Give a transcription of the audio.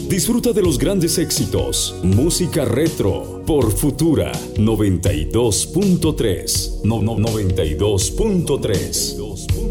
Disfruta de los grandes éxitos. Música retro por Futura 92.3. 92.3.